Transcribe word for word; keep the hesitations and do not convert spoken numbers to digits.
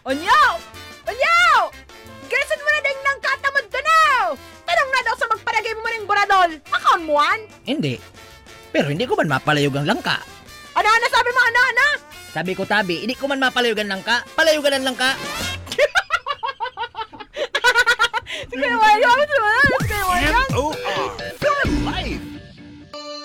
Onyaw! Onyaw! Gasan mo na ding nang katamad ka na! Tanong na daw sa magparagay mo maning buradol. Akon mo an? Hindi. Pero hindi ko man mapalayog ang langka. Ano na sabi mo, ano, ano? Sabi ko, Tabi, hindi ko man mapalayugan lang ka. Palayugan lang ka. Sige, wala. Sige, wala. M O